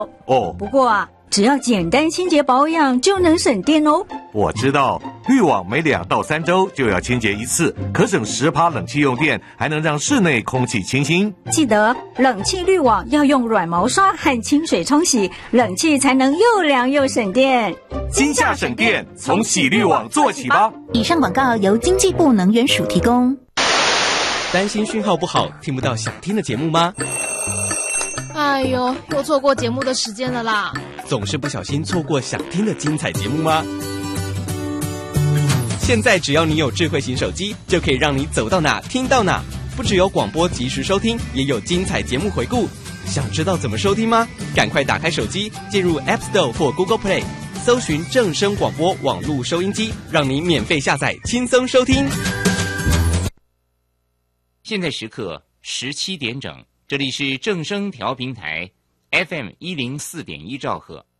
哦， 不过啊，只要简单清洁保养就能省电哦。 我知道，滤网每2到3周就要清洁一次，可省10%冷气用电，还能让室内空气清新。 记得冷气滤网要用软毛刷和清水冲洗，冷气才能又凉又省电。 今夏省电，从洗滤网做起吧。 以上广告由经济部能源署提供。 担心讯号不好，听不到想听的节目吗？ 哎呦，又错过节目的时间了啦！ 总是不小心错过想听的精彩节目吗？现在只要你有智慧型手机，就可以让你走到哪听到哪。不只有广播及时收听，也有精彩节目回顾。想知道怎么收听吗？赶快打开手机，进入 App Store 或 Google Play， 搜寻正声广播网络收音机，让你免费下载，轻松收听。 现在时刻17点整，这里是正声调频台 FM104.1兆赫。